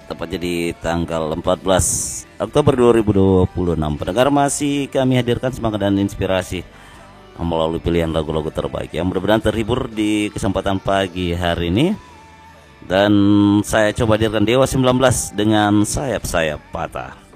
tepatnya di tanggal 14 Oktober 2026. Pendengar, masih kami hadirkan semangat dan inspirasi melalui pilihan lagu-lagu terbaik yang mudah-mudahan terhibur di kesempatan pagi hari ini. Dan saya coba hadirkan Dewa 19 dengan Sayap-Sayap Patah.